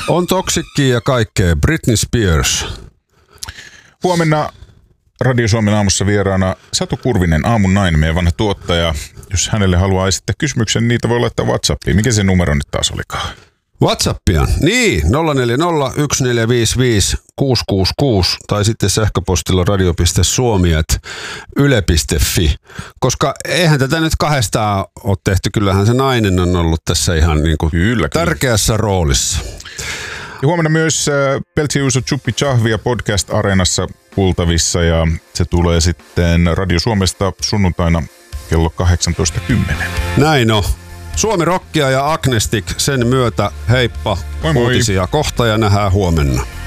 On toksikkiä ja kaikkea. Britney Spears. Huomenna Radio Suomen aamussa vieraana Satu Kurvinen, aamun nainen, meidän vanha tuottaja. Jos hänelle haluaa esittää kysymyksen, niitä voi laittaa WhatsAppiin. Mikä se numero nyt taas olikaan? WhatsAppia. Niin, 04014556666 tai sitten sähköpostilla radio.suomi@yle.fi. Koska eihän tätä nyt kahdestaan ole tehty. Kyllähän se nainen on ollut tässä ihan niin kuin tärkeässä roolissa. Ja huomenna myös Peltsi Juuso Chuppi Chahvia podcast-areenassa kuultavissa ja se tulee sitten Radio Suomesta sunnuntaina kello 18.10. Näin on. Suomi Rockia ja Agnestic sen myötä. Heippa. Moi moi. Uutisia kohta ja nähdään huomenna.